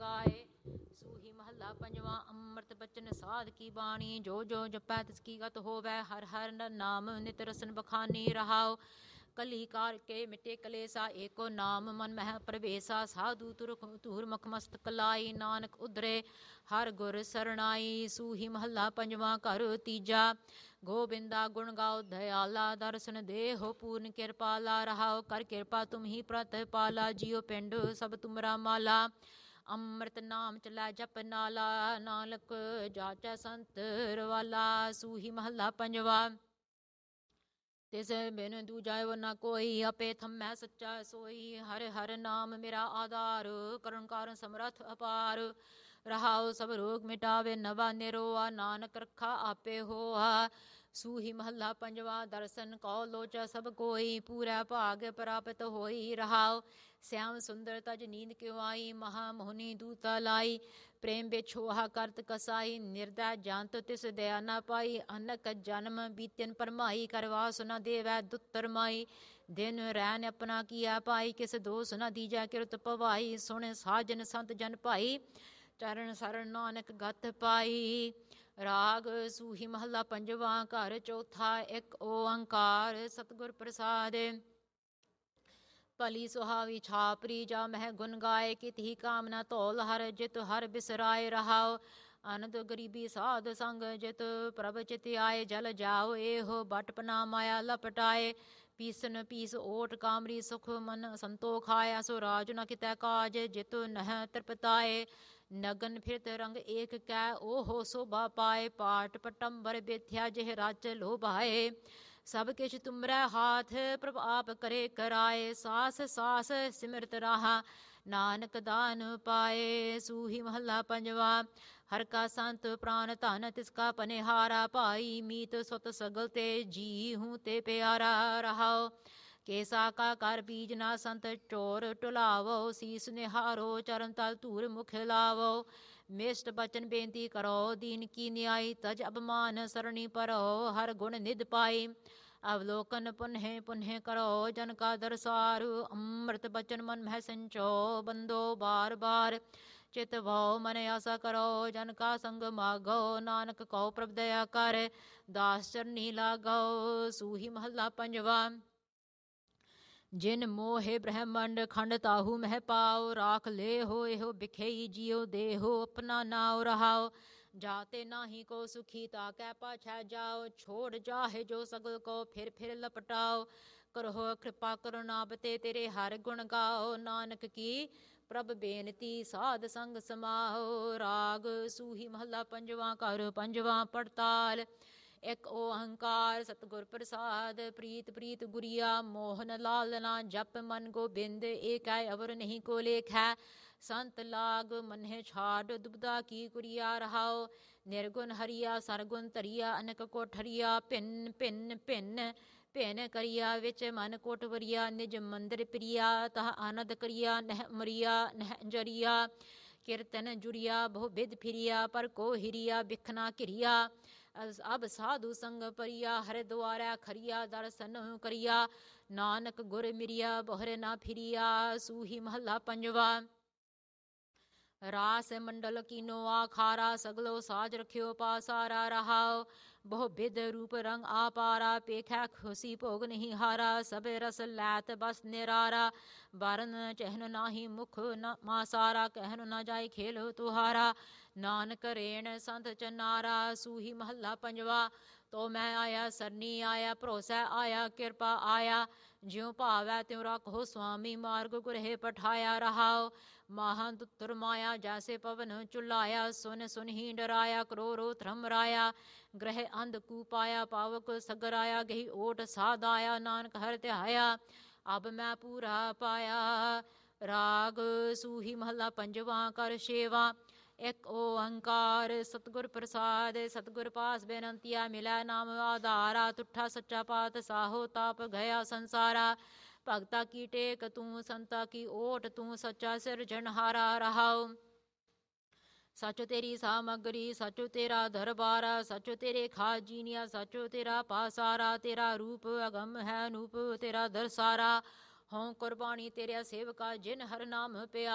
ਗਾਏ। ਸੂਹੀ ਮਹੱਲਾ ਪੰਜਵਾਂ। ਅੰਮ੍ਰਿਤ ਬਚਨ ਸਾਧ ਕੀ ਬਾਣੀ, ਜੋ ਜੋ ਜਪੈ ਤਿਸ ਕੀ ਗਤ ਹੋਵੈ। ਹਰ ਹਰ ਨਾਮ ਨਿਤ ਰਸਨ ਬਖਾਨੀ ਰਹਾਉ। ਕਲੀ ਕਾਰ ਕੇ ਮਿਟੇ ਕਲੇਸਾ, ਏਕੋ ਨਾਮ ਮਨ ਮਹਿ ਪ੍ਰਵੇਸਾ। ਸਾਧੂ ਧੂਰ ਮੁਖ ਮਸਤਕ ਲਾਈ, ਨਾਨਕ ਉਧਰੇ ਹਰ ਗੁਰ ਸਰਣਾਈ। ਸੂਹੀ ਮਹੱਲਾ ਪੰਜਵਾਂ। ਘਰ ਤੀਜਾ। ਗੋਬਿੰਦਾ ਗੁਣ ਗਾਓ ਦਇਆਲਾ, ਦਰਸ਼ਨ ਦੇਹੋ ਪੂਰਨ ਕਿਰਪਾਲਾ ਰਹਾਉ। ਕਰ ਕਿਰਪਾ ਤੁਮ ਹੀ ਪ੍ਰਤਪਾਲਾ, ਜੀਉ ਪਿੰਡ ਸਭ ਤੁਮਰਾ ਮਾਲਾ। ਅੰਮ੍ਰਿਤ ਨਾਮ ਚਲੈ ਜਪ ਨਾਲਾ, ਨਾਨਕ ਜਾਚੈ ਸੰਤ ਰਵਾਲਾ। ਸੂਹੀ ਮਹੱਲਾ ਪੰਜਵਾ। ਤਿਸ ਬਿਨ ਦੂਜਾ ਵੋ ਨਾ ਕੋਈ, ਆਪੇ ਥੰਮੈ ਸੱਚਾ ਸੋਈ। ਹਰਿ ਹਰਿ ਨਾਮ ਮੇਰਾ ਆਧਾਰ, ਕਰੁਣ ਕਾਰਨ ਸਮਰੱਥ ਅਪਾਰ ਰਹਾਉ। ਸਭ ਰੋਗ ਮਿਟਾਵੇ ਨਵਾ ਨਿਰੋਆ, ਨਾਨਕ ਰਖਾ ਆਪੇ ਹੋਆ। ਸੂਹੀ ਮਹੱਲਾ ਪੰਜਵਾ। ਦਰਸ਼ਨ ਕਉ ਲੋਚੈ ਸਭ ਕੋਈ, ਪੂਰਾ ਭਾਗ ਪ੍ਰਾਪਤ ਹੋਈ ਰਹਾਉ। ਸਿਆਮ ਸੁੰਦਰ ਤਜ ਨੀਂਦ ਕਿਉ ਆਈ, ਮਹਾ ਮੋਹਨੀ ਦੂਤਾ ਲਾਈ। ਪ੍ਰੇਮ ਵਿਛੋਹਾ ਕਰਤ ਕਸਾਈ, ਨਿਰਦੈ ਜੰਤ ਤਿਸ ਦਇਆ ਨਾ ਪਾਈ। ਅਨਕ ਜਨਮ ਬੀਤਨ ਭਰਮਾਈ, ਕਰਵਾਸ ਨ ਦੇਵੈ ਦੁਤਰ ਮਾਈ। ਦਿਨ ਰੈਨ ਆਪਣਾ ਕੀਆ ਪਾਈ, ਕਿਸ ਦੋਸ ਨ ਦੀਜੈ ਕਿਰਤ ਭਵਾਈ। ਸੁਣ ਸਾਜਨ ਸੰਤ ਜਨ ਭਾਈ, ਚਰਨ ਸਰਣ ਨਾਨਕ ਗਤ ਪਾਈ। ਰਾਗ ਸੂਹੀ ਮਹੱਲਾ ਪੰਜਵਾਂ। ਘਰ ਚੌਥਾ। ਇੱਕ ਓੰਕਾਰ ਸਤਿਗੁਰ ਪ੍ਰਸਾਦਿ। ਭਲੀ ਸੁਹਾਵੀ ਛਾਪਰੀ, ਜਾ ਮਹਿ ਗੁਣ ਗਾਏ। ਕਿਤਹੀ ਕਾਮਨਾ ਧੌਲ ਹਰ, ਜਿਤ ਹਰ ਬਿਸਰਾਏ ਰਹਾਉ। ਅਨੰਦ ਗਰੀਬੀ ਸਾਧ ਸੰਗ, ਜਿਤ ਪ੍ਰਭ ਚਿਤ ਆਏ। ਜਲ ਜਾਓ ਇਹੋ ਬਟਪਨਾ ਮਾਇਆ ਲਪਟਾਏ। ਪੀਸਨ ਪੀਸ ਓਟ ਕਾਮਰੀ, ਸੁਖ ਮਨ ਸੰਤੋਖ ਆਇਆ। ਸੋ ਰਾਜ ਨ ਕਿਤੈ ਕਾਜ, ਜਿਤ ਨਹਿ ਤ੍ਰਿਪਤਾਏ। ਨਗਨ ਫਿਰਤ ਰੰਗ ਏਕ ਕੈ, ਓਹੋ ਸੋਭਾ ਪਾਏ। ਪਾਟ ਪਟੰਬਰ ਬੇਥਿਆ, ਜਿਹ ਰਚ ਲੋਭਾਏ। ਸਭ ਕਿਛ ਤੁਮਰੈ ਹਾਥ, ਪ੍ਰਭ ਆਪ ਕਰੇ ਕਰਾਏ। ਸਾਸ ਸਾਸ ਸਿਮਰਤ ਰਾਹਾ, ਨਾਨਕ ਦਾਨ ਪਾਏ। ਸੂਹੀ ਮਹੱਲਾ ਪੰਜਵਾ। ਹਰ ਕਾ ਸੰਤ ਪ੍ਰਾਨ ਧਨ, ਤਿਸ ਕਾ ਪਨਿਹਾਰਾ। ਭਾਈ ਮੀਤ ਸੁਤ ਸਗਲ ਤੇ, ਜੀ ਹੂੰ ਤੇ ਪਿਆਰਾ ਰਹਾਉ। ਕੇਸਾ ਕਾ ਕਰ ਬੀਜ ਨਾ ਸੰਤ, ਚੋਰ ਟੁਲਾਵੋ। ਸੀਸ ਨਿਹਾਰੋ ਚਰਨ ਤਲ, ਧੂਰ ਮੁਖ ਲਾਵੋ। ਮਿਸ਼ਟ ਬਚਨ ਬੇਨਤੀ ਕਰੋ, ਦੀਨ ਕੀ ਨਿਆਈ। ਤਜ ਅਭਮਾਨ ਸਰਣੀ ਪਰੋ, ਹਰ ਗੁਣ ਨਿਧ ਪਾਈ। ਅਵਲੋਕਨ ਪੁਨਹਿ ਪੁਨਹਿ ਕਰੋ, ਜਨ ਕਾ ਦਰਸਾਰੂ। ਅੰਮ੍ਰਿਤ ਬਚਨ ਮਨ ਮਹਿ ਸੰਚੋ, ਬੰਦੋ ਬਾਰ ਬਾਰ। ਚਿਤ ਭਉ ਮਨ ਆਸਾ ਕਰੋ, ਜਨ ਕਾ ਸੰਗ ਮਾਗੋ। ਨਾਨਕ ਕਉ ਪ੍ਰਭ ਦਇਆ ਕਰ, ਦਾਸ ਚਰਨੀ ਲਾਗੋ। ਸੂਹੀ ਮਹੱਲਾ ਪੰਜਵਾ। ਜਿਨ ਮੋਹਿ ਬ੍ਰਹਮੰਡ ਖੰਡ, ਤਾਹੂ ਮਹਿ ਪਾਉ। ਰਾਖ ਲੇਹੋ ਇਹੋ ਬਿਖਈ, ਜੀਉ ਦੇਹੋ ਆਪਣਾ ਨਾਉ ਰਹਾਉ। ਜਾਤੇ ਨਾਹੀ ਕੋ ਸੁਖੀ, ਤਾਕੈ ਪਾਛੈ ਜਾਉ। ਛੋੜ ਜਾਹੇ ਜੋ ਸਗਲ ਕੋ, ਫਿਰ ਫਿਰ ਲਪਟਾਓ। ਕਰਹੁ ਕਿਰਪਾ ਕਰੁਣਾਬ ਤੇ, ਤੇਰੇ ਹਰ ਗੁਣ ਗਾਓ। ਨਾਨਕ ਕੀ ਪ੍ਰਭ ਬੇਨਤੀ, ਸਾਧ ਸੰਗ ਸਮਾਓ। ਰਾਗ ਸੂਹੀ ਮਹੱਲਾ ਪੰਜਵਾਂ। ਘਰ ਪੰਜਵਾਂ। ਪੜਤਾਲ। ਇੱਕ ਓੰਕਾਰ ਸਤਿਗੁਰ ਪ੍ਰਸਾਦ। ਪ੍ਰੀਤ ਪ੍ਰੀਤ ਗੁਰੀਆ, ਮੋਹਨ ਲਾਲਨਾ। ਜਪ ਮਨ ਗੋਬਿੰਦ, ਏਕੈ ਅਵਰ ਨਹੀਂ ਕੋ ਲੇਖੈ। ਸੰਤ ਲਾਗ ਮੰਨਹਿ ਛਾੜ, ਦੁਬਦਾ ਕੀ ਕੁਰੀਆ ਰਹਾਉ। ਨਿਰਗੁਣ ਹਰੀਆ ਸਰਗੁਣ ਧਰੀਆ, ਅਨਕ ਕੋ ਠਰੀਆ। ਭਿੰਨ ਭਿੰਨ ਭਿੰਨ ਭਿੰਨ ਕਰੀਆ, ਵਿੱਚ ਮਨ ਕੋਟ ਵਰੀਆ। ਨਿਜ ਮੰਦਿਰ ਪ੍ਰਿਆ, ਤਹ ਆਨੰਦ ਕਰੀਆ। ਨਹਿ ਮਰੀਆ ਨਹਿ ਜਰੀਆ, ਕੀਰਤਨ ਜੁਰੀਆ। ਬਹੁ ਬਿਧ ਫਿਰੀਆ, ਪਰ ਕੋ ਹਿਰੀਆ। ਬਿਖਨਾ ਘਿਰੀਆ, ਅਬ ਸਾਧੂ ਸੰਗ ਪਰੀਆ। ਹਰਿ ਦੁਆਰੈ ਖਰੀਆ, ਦਰਸ਼ਨ ਕਰੀਆ। ਨਾਨਕ ਗੁਰ ਮਿਰੀਆ, ਬਹੁਰੇ ਨਾ ਫਿਰੀਆ। ਸੂਹੀ ਮਹੱਲਾ ਪੰਜਵਾ। ਰਾਸ ਮੰਡਲ ਕੀਨੋ ਆਖਾਰਾ, ਸਗਲੋ ਸਾਜ ਰਖਿਓ ਪਾਸਾਰਾ ਰਹਾਉ। ਬਹੁ ਬਿਧ ਰੂਪ ਰੰਗ ਆਪਾਰਾ, ਪੇਖੈ ਖੁਸੀ ਭੋਗ ਨਹੀਂ ਹਾਰਾ। ਸਭ ਰਸ ਲੈਤ ਬਸ ਨਿਰਾਰਾ, ਬਰਨ ਚਹਿਨ ਨਾਹੀ ਮੁਖ ਮਾਸਾਰਾ। ਕਹਿਨ ਨਾ ਜਾਏ ਖੇਲ ਤੁਹਾਰਾ, ਨਾਨਕ ਰੇਣ ਸੰਤ ਚਨਾਰਾ। ਸੂਹੀ ਮਹੱਲਾ ਪੰਜਵਾ। ਤੋ ਮੈਂ ਆਇਆ ਸਰਨੀ ਆਇਆ, ਭਰੋਸੈ ਆਇਆ ਕਿਰਪਾ ਆਇਆ। ਜਿਉ ਭਾਵੈ ਤਿਉ ਰਾਖੋ ਸੁਆਮੀ, ਮਾਰਗ ਗੁਰਹਿ ਪਠਾਇਆ ਰਹਾਉ। ਮਾਹਾ ਦੁਤਰ ਮਾਇਆ, ਜੈਸੇ ਪਵਨ ਚੁਲਾਇਆ। ਸੁਨ ਸੁਨ ਹੀ ਡਰਾਇਆ, ਕਰੋਰੋ ਧਰਮ ਰਾਇਆ। ਗ੍ਰਹਿ ਅੰਧ ਕੂਪਾਇਆ, ਪਾਵਕ ਸਗਰਾਇਆ। ਗਹੀ ਓਟ ਸਾਧਾਇਆ, ਨਾਨਕ ਹਰਿ ਧਿਆਇਆ। ਅਬ ਮੈਂ ਪੂਰਾ ਪਾਇਆ। ਰਾਗ ਸੂਹੀ ਮਹੱਲਾ ਪੰਜਵਾਂ। ਕਰ ਛੇਵਾਂ। ਇੱਕ ਓੰਕਾਰ ਸਤਿਗੁਰ ਪ੍ਰਸਾਦ। ਸਤਿਗੁਰ ਪਾਸ ਬੇਨੰਤੀਆ, ਮਿਲੈ ਨਾਮ ਆਧਾਰਾ। ਤੁਠਾ ਸੱਚਾ ਪਾਤਸ਼ਾਹੋ, ਤਾਪ ਗਿਆ ਸੰਸਾਰਾ। ਭਗਤਾ ਕੀ ਟੇਕ ਤੂੰ, ਸੰਤਾ ਕੀ ਓਟ ਤੂੰ। ਸੱਚਾ ਸਿਰਜਣਹਾਰਾ ਰਹਾਉ। ਸਚੁ ਤੇਰੀ ਸਾਮਗਰੀ, ਸਚੁ ਤੇਰਾ ਦਰਬਾਰਾ। ਸਚੁ ਤੇਰੇ ਖਾਜੀਨੀਆ, ਸਚੁ ਤੇਰਾ ਪਾਸਾਰਾ। ਤੇਰਾ ਰੂਪ ਅਗਮ ਹੈ, ਅਨੂਪ ਤੇਰਾ ਦਰਸਾਰਾ। ਹੋਂ ਕੁਰਬਾਨੀ ਤੇਰਾ ਸੇਵਕਾ, ਜਿਨ ਹਰ ਨਾਮ ਪਿਆ।